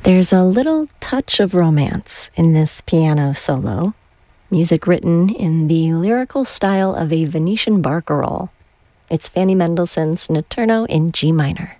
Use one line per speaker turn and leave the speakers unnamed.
There's a little touch of romance in this piano solo, music written in the lyrical style of a Venetian barcarolle. It's Fanny Mendelssohn's Notturno in G minor.